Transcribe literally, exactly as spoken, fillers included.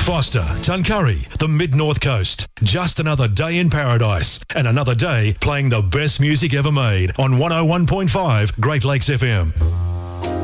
Foster, Tuncurry, the Mid-North Coast. Just another day in paradise and another day playing the best music ever made on one oh one point five Great Lakes F M.